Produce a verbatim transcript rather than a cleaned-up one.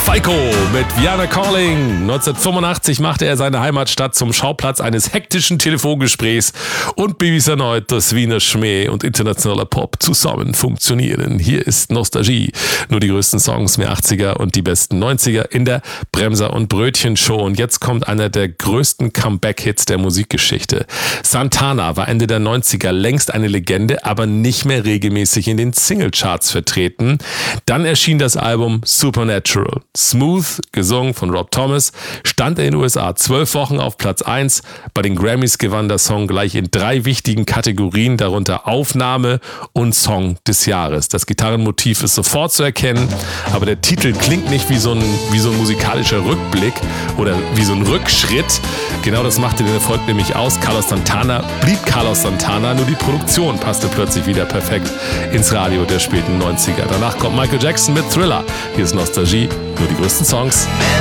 Falco mit Vienna Calling. neunzehnhundertfünfundachtzig machte er seine Heimatstadt zum Schauplatz eines hektischen Telefongesprächs und bewies erneut, dass Wiener Schmäh und internationaler Pop zusammen funktionieren. Hier ist Nostalgie. Nur die größten Songs mehr achtziger und die besten neunziger in der Bremser- und Brötchen-Show. Und jetzt kommt einer der größten Comeback-Hits der Musikgeschichte. Santana war Ende der neunziger längst eine Legende, aber nicht mehr regelmäßig in den Singlecharts vertreten. Dann erschien das Album Supernatural. Smooth, gesungen von Rob Thomas, stand er in den U S A zwölf Wochen auf Platz eins. Bei den Grammys gewann der Song gleich in drei wichtigen Kategorien, darunter Aufnahme und Song des Jahres. Das Gitarrenmotiv ist sofort zu erkennen, aber der Titel klingt nicht wie so ein, wie so ein musikalischer Rückblick oder wie so ein Rückschritt. Genau das machte den Erfolg nämlich aus. Carlos Santana blieb Carlos Santana, nur die Produktion passte plötzlich wieder perfekt ins Radio der späten neunziger. Danach kommt Michael Jackson mit Thriller. Hier ist Nostalgie, nur die größten Songs.